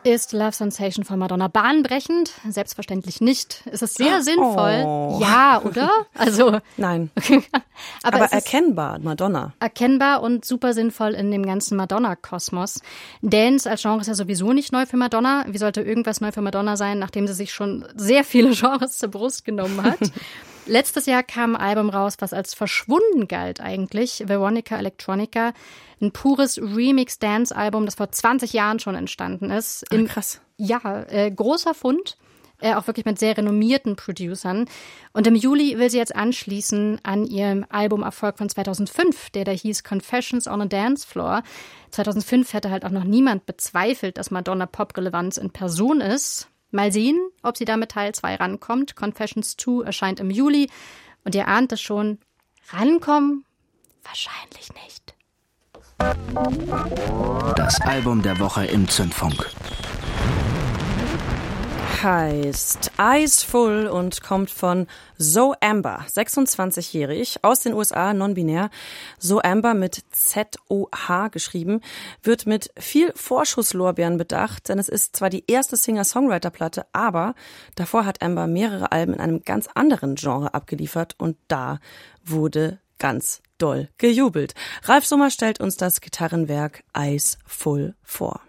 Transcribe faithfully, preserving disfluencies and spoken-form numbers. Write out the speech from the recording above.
Ist Love Sensation von Madonna bahnbrechend? Selbstverständlich nicht. Es ist sehr sinnvoll. Oh. Ja, oder? Also Nein. aber, Aber es ist erkennbar, Madonna. erkennbar und super sinnvoll in dem ganzen Madonna-Kosmos. Dance als Genre ist ja sowieso nicht neu für Madonna. Wie sollte irgendwas neu für Madonna sein, nachdem sie sich schon sehr viele Genres zur Brust genommen hat? Letztes Jahr kam ein Album raus, was als verschwunden galt eigentlich. Veronica Electronica. Ein pures Remix-Dance-Album, das vor zwanzig Jahren schon entstanden ist. Im, Ach, krass. Ja, äh, großer Fund. Äh, auch wirklich mit sehr renommierten Producern. Und im Juli will sie jetzt anschließen an ihrem Albumerfolg von zweitausendfünf, der da hieß Confessions on a Dance Floor. zweitausendfünf hätte halt auch noch niemand bezweifelt, dass Madonna Pop-Relevanz in Person ist. Mal sehen, ob sie da mit Teil zwei rankommt. Confessions zwei erscheint im Juli. Und ihr ahnt es schon, rankommen? Wahrscheinlich nicht. Das Album der Woche im Zündfunk. Heißt Eyes Full und kommt von Zoe Amber, sechsundzwanzigjährig, aus den U S A, non-binär. Zoe Amber mit Z O H geschrieben, wird mit viel Vorschusslorbeeren bedacht, denn es ist zwar die erste Singer-Songwriter-Platte, aber davor hat Amber mehrere Alben in einem ganz anderen Genre abgeliefert und da wurde ganz doll gejubelt. Ralf Summer stellt uns das Gitarrenwerk Eyes Full vor.